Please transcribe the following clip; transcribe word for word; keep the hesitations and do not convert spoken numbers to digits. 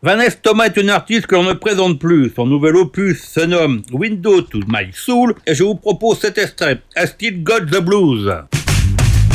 Vanessa Thomas est une artiste que l'on ne présente plus. Son nouvel opus se nomme Window to My Soul et je vous propose cet extrait, I Still Got the Blues.